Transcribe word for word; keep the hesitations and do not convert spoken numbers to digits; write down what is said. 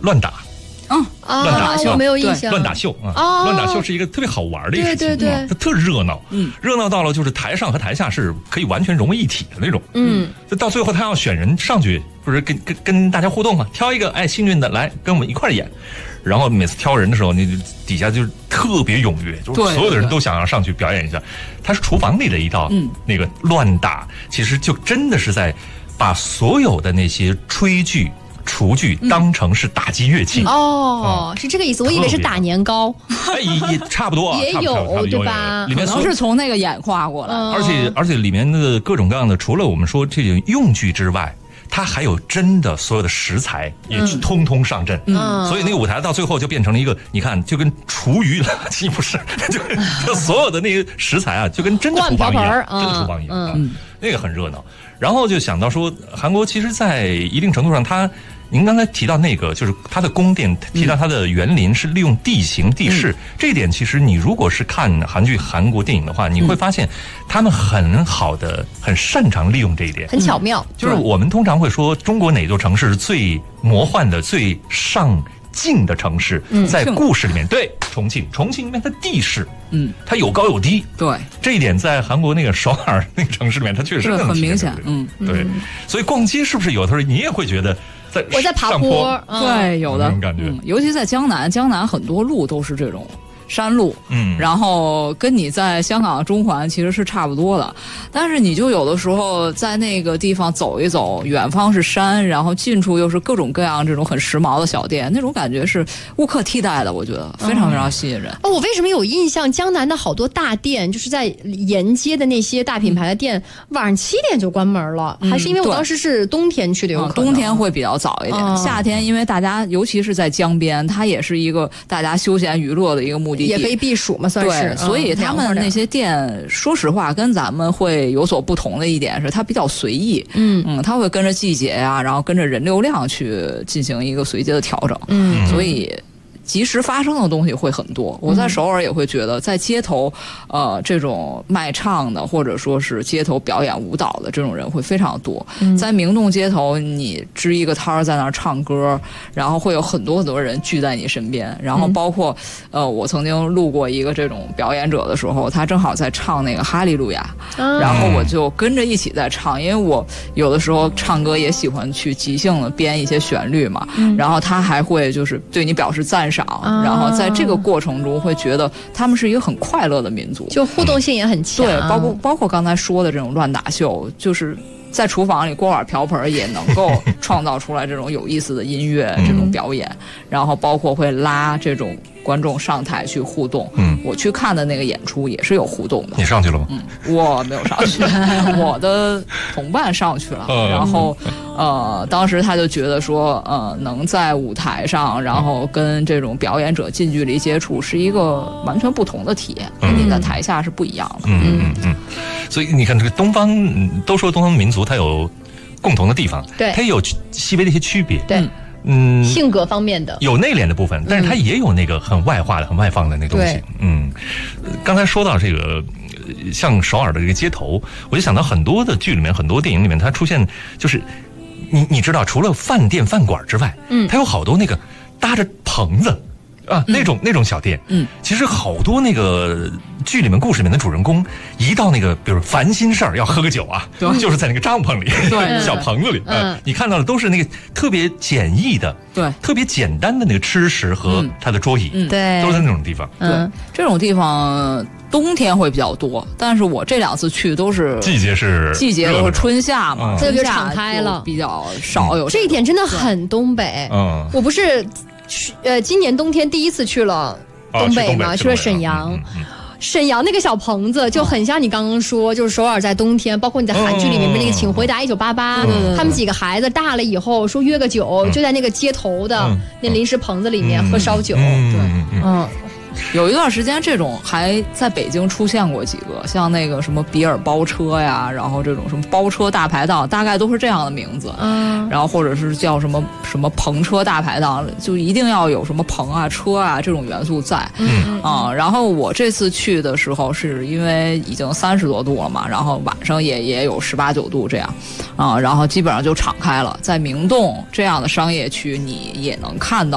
乱打。 嗯啊，乱打秀我没有印象。 乱打秀啊，哦、乱打秀是一个特别好玩的一个事情， 对对对， 它特热闹， 嗯， 热闹到了就是台上和台下是可以完全融为一体的那种， 嗯， 就到最后他要选人上去，不是跟跟跟大家互动嘛，挑一个哎幸运的来跟我们一块演，然后每次挑人的时候，你底下就是特别踊跃，就是所有的人都想要上去表演一下。他是厨房里的一道，嗯，那个乱打，其实就真的是在把所有的那些炊具。厨具当成是打击乐器、 嗯、哦、嗯，是这个意思。我以为是打年糕， 哎，也也差不多， 也有对吧？ 里面可能是从那个演化过来， 嗯、 而且而且里面的各种各样的，除了我们说这种用具之外，它还有真的所有的食材也通通上阵，嗯，所以那个舞台到最后就变成了一个，你看就跟厨余垃圾不是，就就所有的那个食材啊，就跟真的厨房一样，真的厨房一样，嗯嗯、那个很热闹。然后就想到说，韩国其实在一定程度上，它。您刚才提到那个，就是它的宫殿，提到它的园林是利用地形地势，嗯、这一点其实你如果是看韩剧、韩国电影的话，你会发现他们很好的、很擅长利用这一点， 很巧妙。 就是我们通常会说，中国哪座城市是最魔幻的、最上镜的城市？在故事里面，对，重庆，重庆里面它地势，嗯，它有高有低， 对， 这一点在韩国那个首尔那个城市里面，它确实很明显，嗯， 对，所以逛街是不是有的时候你也会觉得？在我在爬坡， 嗯、对，有的那种感觉、 嗯，尤其在江南，江南很多路都是这种山路，嗯，然后跟你在香港的中环其实是差不多的，但是你就有的时候在那个地方走一走，远方是山，然后近处又是各种各样这种很时髦的小店，那种感觉是无可替代的，我觉得非常非常吸引人。 哦，我为什么有印象？江南的好多大店，就是在沿街的那些大品牌的店，晚上七点就关门了，嗯、还是因为我当时是冬天去的，有可能、 嗯、冬天会比较早一点，嗯、夏天因为大家尤其是在江边，它也是一个大家休闲娱乐的一个目的。 也可以避暑嘛，算是。 对，所以他们那些店，说实话，跟咱们会有所不同的一点是，它比较随意。嗯嗯，它会跟着季节呀、啊，然后跟着人流量去进行一个随机的调整。嗯，所以。及时发生的东西会很多，我在首尔也会觉得，在街头，呃，这种卖唱的或者说是街头表演舞蹈的这种人会非常多。嗯、在明洞街头，你支一个摊儿在那儿唱歌，然后会有很多很多人聚在你身边，然后包括，嗯、呃，我曾经路过一个这种表演者的时候，他正好在唱那个哈利路亚，嗯、然后我就跟着一起在唱，因为我有的时候唱歌也喜欢去即兴的编一些旋律嘛，嗯、然后他还会就是对你表示赞赏。然后在这个过程中会觉得他们是一个很快乐的民族， 就互动性也很强。 对，包括包括刚才说的这种乱打秀，就是在厨房里锅碗瓢盆也能够创造出来这种有意思的音乐、嗯、这种表演，然后包括会拉这种观众上台去互动。嗯，我去看的那个演出也是有互动的。 你上去了吗？ 嗯，我没有上去，我的同伴上去了。嗯、然后，呃，当时他就觉得说，呃，能在舞台上，然后跟这种表演者近距离接触，是一个完全不同的体验，跟你在台下是不一样的。 嗯嗯嗯。所以你看，这个东方都说东方民族它有共同的地方，对，它也有细微的一些区别， 对。嗯，性格方面的有内敛的部分，但是它也有那个很外化的、很外放的那东西。嗯，刚才说到这个，像首尔的这个街头，我就想到很多的剧里面、很多电影里面，它出现就是你你知道，除了饭店、饭馆之外，嗯，它有好多那个搭着棚子啊，那种、嗯、那种小店，嗯，其实好多那个剧里面、故事里面的主人公，一到那个比如烦心事儿要喝个酒啊，对，就是在那个帐篷里，对，小棚子里，嗯、呃，你看到的都是那个特别简易的，对，特别简单的那个吃食和它的桌椅，嗯， 对， 都是在那种地方， 对，嗯、这种地方冬天会比较多，但是我这两次去都是季节是季节都是春夏嘛， 这、嗯、就敞开了， 比较少有、 嗯、这一点真的很东北，嗯，我不是。去呃，今年冬天第一次去了东北嘛，哦、去, 去了沈阳。嗯嗯、沈阳那个小棚子就很像你刚刚说，就是首尔在冬天，包括你在韩剧里面那个《请回答一九八八》，他们几个孩子大了以后说约个酒，嗯、就在那个街头的、嗯、那临时棚子里面、嗯、喝烧酒。 嗯、 对， 嗯。 嗯有一段时间，这种还在北京出现过几个，像那个什么比尔包车呀，然后这种什么包车大排档，大概都是这样的名字。嗯，然后或者是叫什么什么棚车大排档，就一定要有什么棚啊、车啊这种元素在。嗯啊，然后我这次去的时候，是因为已经三十多度了嘛，然后晚上也也有十八九度这样，啊，然后基本上就敞开了，在明洞这样的商业区，你也能看到。